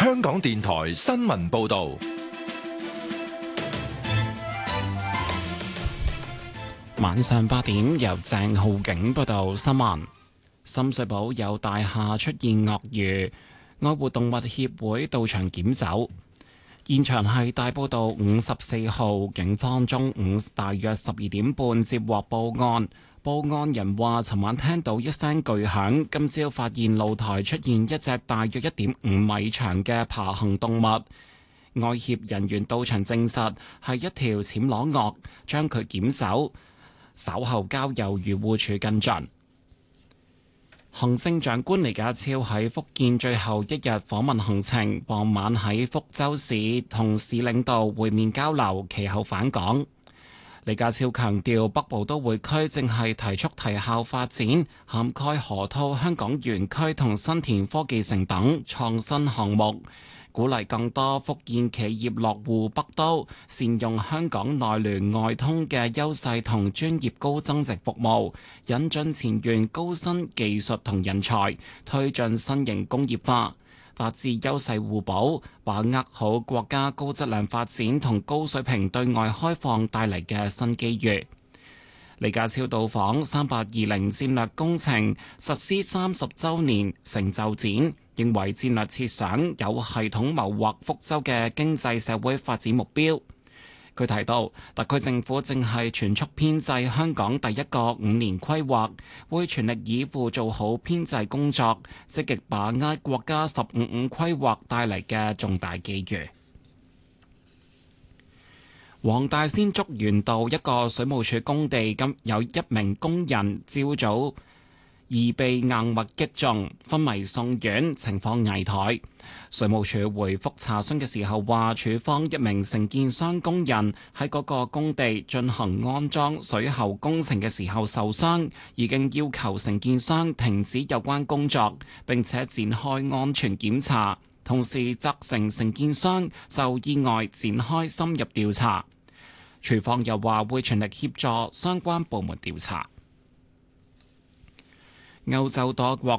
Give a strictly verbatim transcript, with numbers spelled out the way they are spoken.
香港電台新聞報道。 晚上八點，由鄭浩景報道新聞。深水埗有大廈出現鱷魚，愛護動物協會到場檢走。現場係大埔道五十四號，警方中午大約十二點半接獲報案，報案人話尋晚聽到一聲巨響，今朝發現露台出現一隻大約一點五米長嘅爬行動物。愛協人員到場證實係一條暹羅鱷，將佢檢走，稍後交由漁護署跟進。行政長官李家超喺福建最後一日訪問行程，傍晚喺福州市同市領導會面交流，其後返港。李家超強調，北部都會區正係提速提效發展，涵蓋河套香港園區同新田科技城等創新項目，鼓勵更多福建企業落戶北都，善用香港內聯外通嘅優勢同專業高增值服務，引進前沿高新技術同人才，推進新型工業化，達至優勢互補，把握好國家高質量發展同高水平對外開放帶嚟嘅新機遇。李家超到訪三八二零戰略工程實施三十週年成就展，認為戰略設想有系統謀劃福州嘅經濟社會發展目標。佢提到，特區政府正係全速編製香港第一個五年規劃，會全力以赴做好編製工作，積極把握國家十五五規劃帶嚟嘅重大機遇。黃大仙竹園道一個水務署工地，今有一名工人朝早疑被硬物擊中，昏迷送院，情況危殆。水務署回覆查詢嘅時候話，署方一名承建商工人喺嗰個工地進行安裝水喉工程嘅時候受傷，已經要求承建商停止有關工作，並且展開安全檢查，同時責成承建商就意外展開深入調查。署方又話會全力協助相關部門調查。歐洲多國